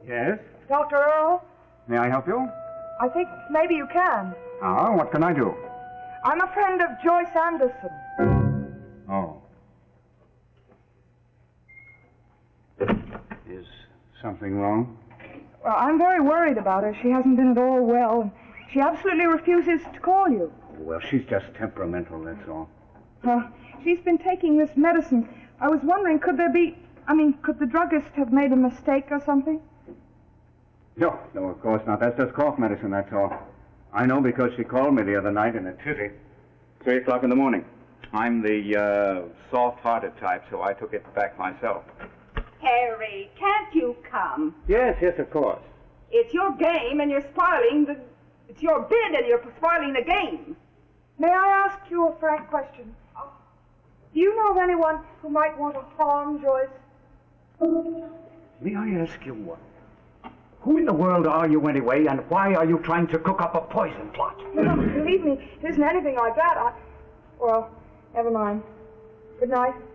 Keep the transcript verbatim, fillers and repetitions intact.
Yes? Doctor Earl? May I help you? I think maybe you can. Ah, what can I do? I'm a friend of Joyce Anderson. Oh. Is something wrong? Well, I'm very worried about her. She hasn't been at all well, and she absolutely refuses to call you. Well, she's just temperamental, that's all. Uh, she's been taking this medicine. I was wondering, could there be... I mean, could the druggist have made a mistake or something? No, no, of course not. That's just cough medicine, that's all. I know because she called me the other night in a tizzy. Three o'clock in the morning. I'm the uh, soft-hearted type, so I took it back myself. Harry, can't you come? Yes, yes, of course. It's your game and you're spoiling the... It's your bid and you're spoiling the game. May I ask you a frank question? Do you know of anyone who might want to harm Joyce? May I ask you what? Who in the world are you anyway, and why are you trying to cook up a poison plot? No, believe me, it isn't anything like that. I... Well, never mind. Good night.